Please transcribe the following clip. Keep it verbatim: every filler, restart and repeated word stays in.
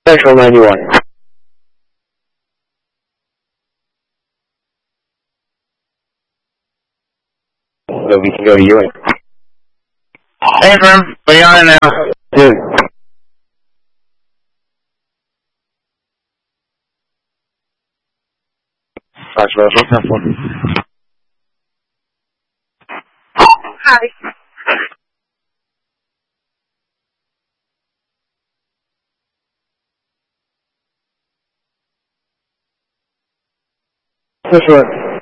Central ninety-one. So we can go to Ewing. Hey, firm. What are you on now? Dude. Fox Rose, what's that for? Hi. Push one.